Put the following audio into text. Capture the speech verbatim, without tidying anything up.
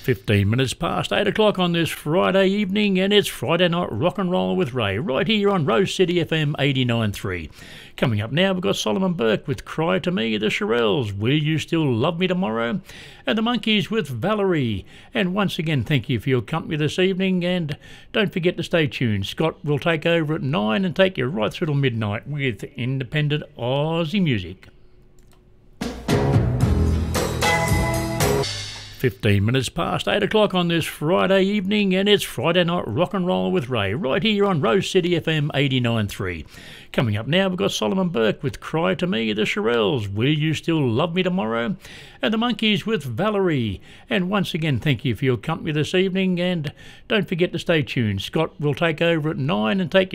fifteen minutes past eight o'clock on this Friday evening, and it's Friday Night Rock and Roll with Ray, right here on Rose City F M eighty-nine point three. Coming up now, we've got Solomon Burke with Cry to Me, the Shirelles, Will You Still Love Me Tomorrow, and the Monkees with Valerie. And once again, thank you for your company this evening, and don't forget to stay tuned. Scott will take over at nine and take you right through till midnight with independent Aussie music. fifteen minutes past eight o'clock on this Friday evening, and it's Friday Night Rock and Roll with Ray, right here on Rose City F M eighty-nine point three. Coming up now, we've got Solomon Burke with Cry to Me, the Shirelles, Will You Still Love Me Tomorrow, and the Monkees with Valerie. And once again, thank you for your company this evening, and don't forget to stay tuned. Scott will take over at nine and take you